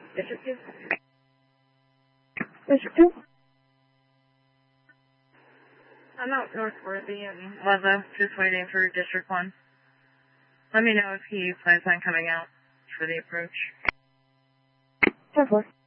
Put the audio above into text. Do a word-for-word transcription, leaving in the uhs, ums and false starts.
District two? District two? I'm out North Worthy and Levo, just waiting for District one. Let me know if he plans on coming out for the approach. ten four.